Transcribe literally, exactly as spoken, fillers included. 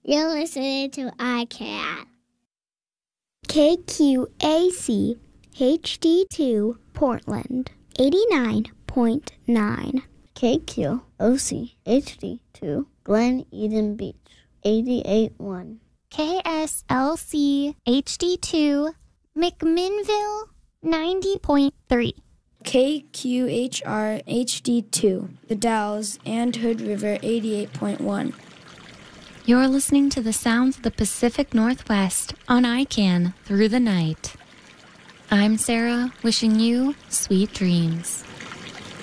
You're listening to I C A N. K Q A C H D two Portland, eighty-nine point nine. K Q O C H D two Glen Eden Beach, eighty-eight point one. K S L C H D two McMinnville, ninety point three. K Q H R H D two The Dalles and Hood River, eighty-eight point one. You're listening to the sounds of the Pacific Northwest on I C A N Through the Night. I'm Sarah, wishing you sweet dreams.